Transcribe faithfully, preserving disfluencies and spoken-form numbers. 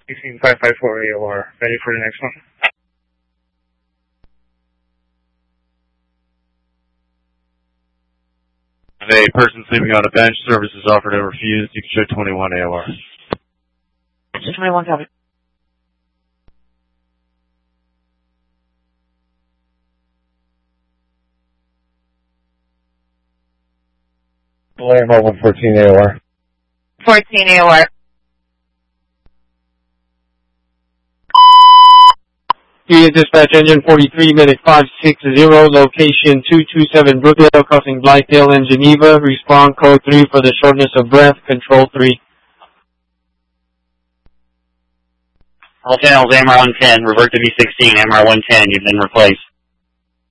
sixteen five five four A O R. Ready for the next one? A person sleeping on a bench, service is offered and refused. You can show twenty-one A O R. twenty-one, copy. A M R one fourteen A O R. fourteen A O R. Unit Dispatch Engine forty-three, minute five six zero, location two two seven Brookdale, crossing Blythedale and Geneva. Respond code three for the shortness of breath, control three. All channels, A M R one ten, revert to V sixteen, A M R one ten, you've been replaced.